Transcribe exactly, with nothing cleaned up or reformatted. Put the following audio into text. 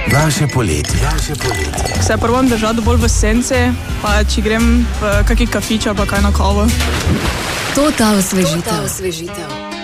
Naše poletje. Naše poletje. Se probam držati bolj v senci, pa če grem v kakšen kafič ali pa kaj na kavo. To ta osvežitev.